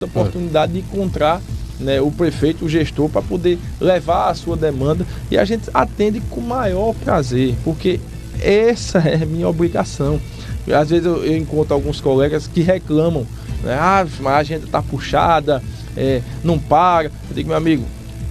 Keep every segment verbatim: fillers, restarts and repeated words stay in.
a oportunidade de encontrar, né, o prefeito, o gestor, para poder levar a sua demanda, e a gente atende com o maior prazer, porque essa é a minha obrigação. Às vezes eu, eu encontro alguns colegas que reclamam, né, ah, mas a agenda está puxada, é, não para. Eu digo, meu amigo,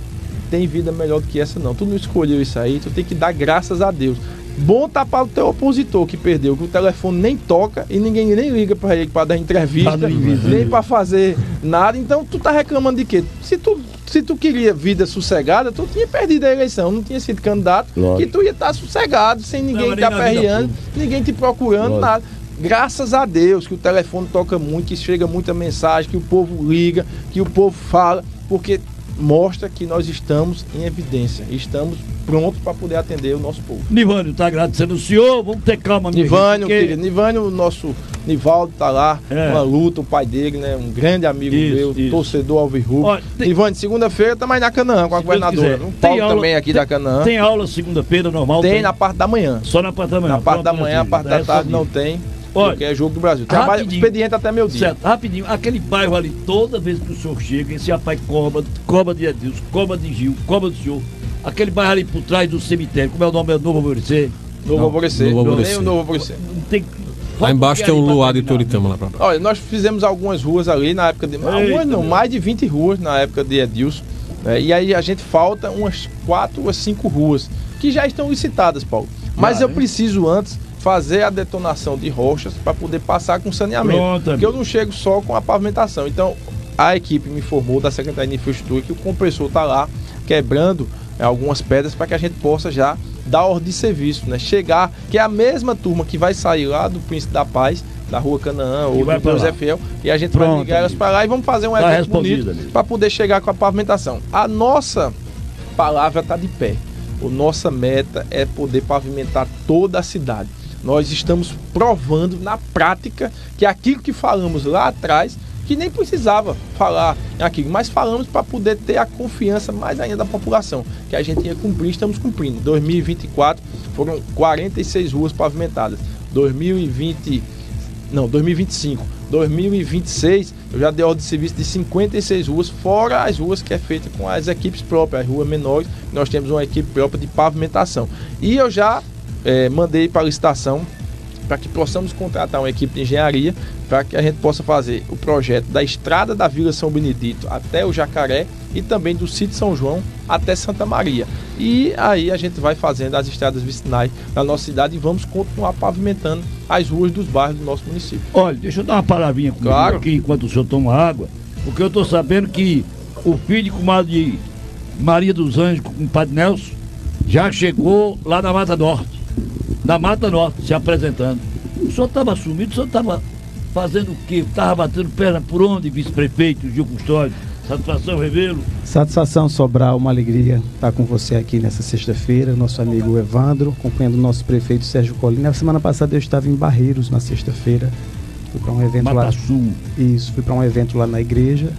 tem vida melhor do que essa não. Tu não escolheu isso aí, tu tem que dar graças a Deus. Bom tá para o teu opositor que perdeu, que o telefone nem toca e ninguém nem liga para ele para dar entrevista, nem para fazer nada. Então tu tá reclamando de quê? Se tu, se tu queria vida sossegada, tu tinha perdido a eleição, não tinha sido candidato, Lógico. que tu ia estar sossegado, sem ninguém te aperreando, ninguém te procurando, Lógico. nada. Graças a Deus que o telefone toca muito, que chega muita mensagem, que o povo liga, que o povo fala, porque mostra que nós estamos em evidência, estamos prontos para poder atender o nosso povo. Nivânio, tá agradecendo o senhor, vamos ter calma, meu Nivânio, porque... querido, Nivânio, o nosso Nivaldo tá lá, é. uma luta, o pai dele, né, um grande amigo isso, meu, isso. torcedor alvirrubro. Tem... Nivânio, segunda-feira tá mais na Canaã com a governadora. Um Paulo aula, também aqui tem, da Canaã. Tem aula segunda-feira normal? Tem, tem na parte da manhã. Só na parte da manhã? Na parte da manhã, a parte da tarde não tem. Olha, porque é jogo do Brasil. Trabalha expediente até meu dia. Certo, rapidinho. Aquele bairro ali, toda vez que o senhor chega, esse rapaz cobra, cobra de Edilson, cobra de Gil, cobra do senhor. Aquele bairro ali por trás do cemitério, como é o nome? É Novo Alvorecer? Novo Alvorecer. Novo Alvorecer. Nem o Novo Alvorecer. Tem... Lá embaixo tem um Luar de Toritama lá pra baixo. Olha, nós fizemos algumas ruas ali na época de... Eita, algumas não, mais de vinte ruas na época de Edilson. É, e aí a gente falta umas quatro ou cinco ruas que já estão licitadas, Paulo. Mas ah, eu hein? preciso antes fazer a detonação de rochas para poder passar com saneamento. Pronto, porque eu não chego só com a pavimentação. Então, a equipe me informou da Secretaria de Infraestrutura que o compressor está lá quebrando é, algumas pedras para que a gente possa já dar ordem de serviço, né? Chegar, que é a mesma turma que vai sair lá do Príncipe da Paz, da Rua Canaã ou do Deus é Fiel, e a gente Pronto, vai ligar elas para lá e vamos fazer um tá evento bonito para poder chegar com a pavimentação. A nossa palavra está de pé. A nossa meta é poder pavimentar toda a cidade. Nós estamos provando na prática que aquilo que falamos lá atrás, que nem precisava falar aquilo, mas falamos para poder ter a confiança mais ainda da população, que a gente ia cumprir, estamos cumprindo. dois mil e vinte e quatro foram quarenta e seis ruas pavimentadas. dois mil e vinte, não, dois mil e vinte e cinco, dois mil e vinte e seis, eu já dei ordem de serviço de cinquenta e seis ruas, fora as ruas que é feita com as equipes próprias, as ruas menores, nós temos uma equipe própria de pavimentação. E eu já É, mandei para a licitação para que possamos contratar uma equipe de engenharia para que a gente possa fazer o projeto da estrada da Vila São Benedito até o Jacaré e também do Sítio São João até Santa Maria. E aí a gente vai fazendo as estradas vicinais da nossa cidade e vamos continuar pavimentando as ruas dos bairros do nosso município. Olha, deixa eu dar uma palavrinha comigo claro. aqui enquanto o senhor toma água, porque eu estou sabendo que o filho de comadre Maria dos Anjos com o Padre Nelson já chegou lá na Mata Norte. Da Mata Norte, se apresentando. O senhor estava sumido, o senhor estava fazendo o quê? Estava batendo perna por onde, vice-prefeito Gil Custódio? Satisfação, Revelo? Satisfação, Sobral, uma alegria estar com você aqui nessa sexta-feira, nosso amigo Evandro, acompanhando o nosso prefeito Sérgio Colina. Na semana passada eu estava em Barreiros, na sexta-feira, fui para um evento Mata lá. Sul. Isso, fui para um evento lá na igreja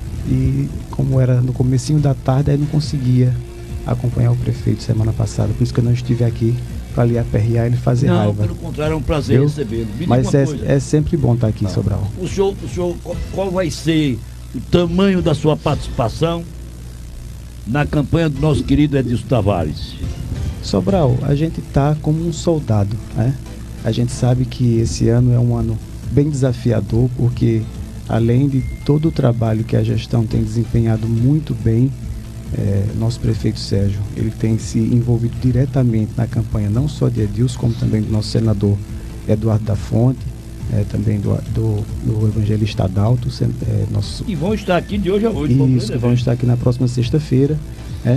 e como era no comecinho da tarde, aí não conseguia acompanhar o prefeito semana passada, por isso que eu não estive aqui para lhe aperrear e lhe fazer não, raiva. Pelo contrário, é um prazer recebê-lo. Mas é, é sempre bom estar aqui, não. Sobral. O senhor, o senhor, qual vai ser o tamanho da sua participação na campanha do nosso querido Edilson Tavares? Sobral, a gente está como um soldado, né? A gente sabe que esse ano é um ano bem desafiador, porque além de todo o trabalho que a gestão tem desempenhado muito bem, É, nosso prefeito Sérgio, ele tem se envolvido diretamente na campanha, não só de Edilson, como também do nosso senador Eduardo da Fonte, é, também do, do, do evangelista Adalto. É, nosso... E vão estar aqui de hoje a hoje. Isso, vão estar aqui na próxima sexta-feira. É,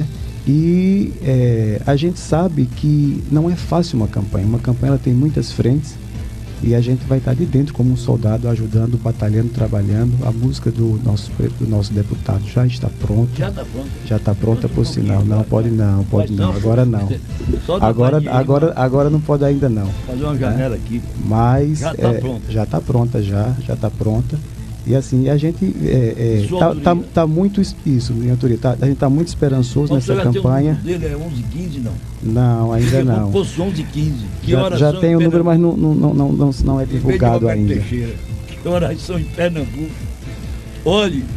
e é, a gente sabe que não é fácil uma campanha. Uma campanha ela tem muitas frentes. E a gente vai estar de dentro como um soldado, ajudando, batalhando, trabalhando. A música do nosso, do nosso deputado já está pronta. Já está pronta? Já está pronta, por sinal. Não, pode não, pode não. Agora não. Agora, agora, agora não pode ainda não. Fazer uma janela aqui. Mas já está pronta. Já está pronta, já. Já está pronta. E assim, a gente é, é, tá, tá, tá muito isso, minha autoria, tá, a gente está muito esperançoso nessa campanha. O dele é onze e quinze, não? Não, ainda não. Se fosse onze e quinze. Que já horas já são tem o número, mas não, não, não, não, não é divulgado ainda. Que horas são em Pernambuco? Olhe,